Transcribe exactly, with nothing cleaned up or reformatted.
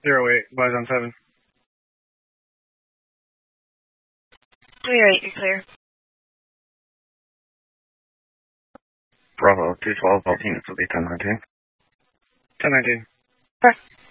Zero eight, Wise on seven. Clear eight, you're clear. Bravo, two twelve, all units will be ten nineteen. ten nineteen. Sure.